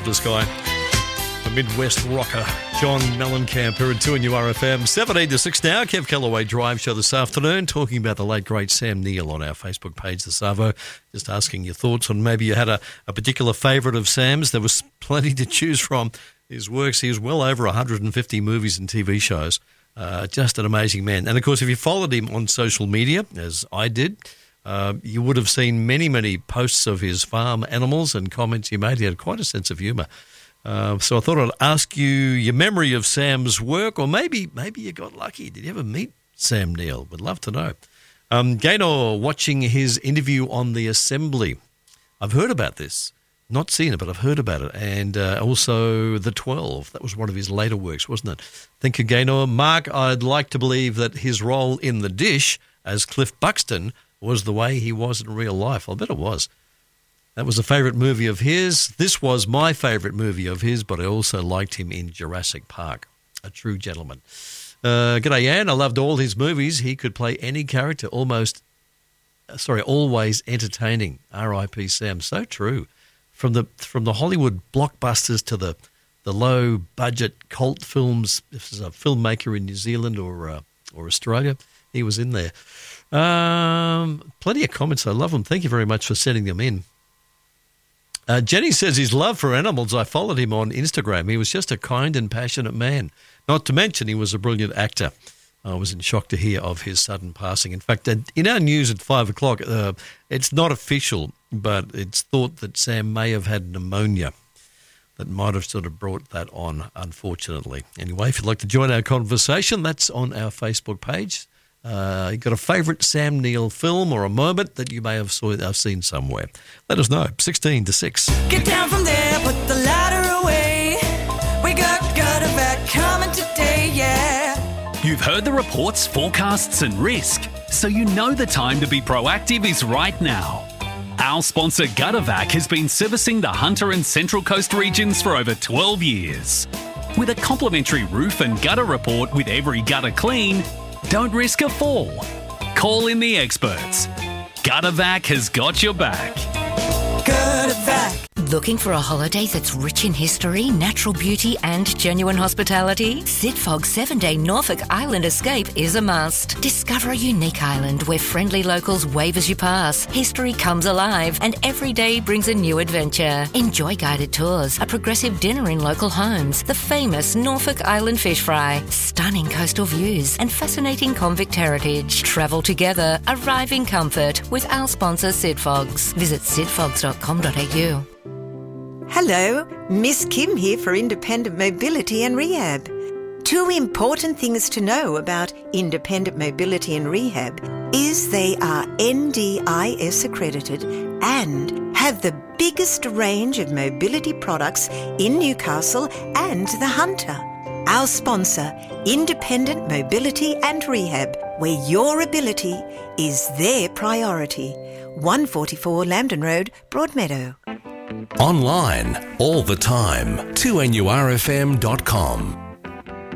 this guy. The Midwest rocker, John Mellencamp, here at 2NURFM. 17 to 6 now. Kev Callaway Drive Show this afternoon, talking about the late, great Sam Neill on our Facebook page, The Savo. Just asking your thoughts on maybe you had a particular favourite of Sam's. There was plenty to choose from. His works, he was well over 150 movies and TV shows. Just an amazing man. And, of course, if you followed him on social media, as I did, you would have seen many, many posts of his farm animals and comments he made. He had quite a sense of humour. So I thought I'd ask you your memory of Sam's work, or maybe you got lucky. Did you ever meet Sam Neill? Would love to know. Gaynor watching his interview on the Assembly. I've heard about this. Not seen it, but I've heard about it. And also The 12. That was one of his later works, wasn't it? Thank you, Gaynor. Mark, I'd like to believe that his role in The Dish as Cliff Buxton was the way he was in real life. I bet it was. That was a favourite movie of his. This was my favourite movie of his, but I also liked him in Jurassic Park. A true gentleman. G'day, Yan. I loved all his movies. He could play any character, always entertaining. R.I.P. Sam. So true. From the Hollywood blockbusters to the low-budget cult films. This is a filmmaker in New Zealand or Australia. He was in there. Plenty of comments. I love them. Thank you very much for sending them in. Jenny says his love for animals, I followed him on Instagram. He was just a kind and passionate man. Not to mention he was a brilliant actor. I was in shock to hear of his sudden passing. In fact, in our news at 5 o'clock, it's not official, but it's thought that Sam may have had pneumonia. That might have sort of brought that on, unfortunately. Anyway, if you'd like to join our conversation, that's on our Facebook page. You got a favourite Sam Neill film or a moment that you may have seen somewhere? Let us know. 16 to 6. Get down from there, put the ladder away. We got Guttervac coming today, yeah. You've heard the reports, forecasts and risk, so you know the time to be proactive is right now. Our sponsor Guttervac has been servicing the Hunter and Central Coast regions for over 12 years. With a complimentary roof and gutter report with every gutter clean, don't risk a fall. Call in the experts. Guttervac has got your back. Guttervac. Looking for a holiday that's rich in history, natural beauty and genuine hospitality? Sidfog's 7-day Norfolk Island escape is a must. Discover a unique island where friendly locals wave as you pass, history comes alive and every day brings a new adventure. Enjoy guided tours, a progressive dinner in local homes, the famous Norfolk Island fish fry, stunning coastal views and fascinating convict heritage. Travel together, arrive in comfort with our sponsor Sidfogs. Visit sidfogs.com.au. Hello, Miss Kim here for Independent Mobility and Rehab. 2 important things to know about Independent Mobility and Rehab is they are NDIS accredited and have the biggest range of mobility products in Newcastle and the Hunter. Our sponsor, Independent Mobility and Rehab, where your ability is their priority. 144 Lambton Road, Broadmeadow. Online, all the time, 2NURFM.com.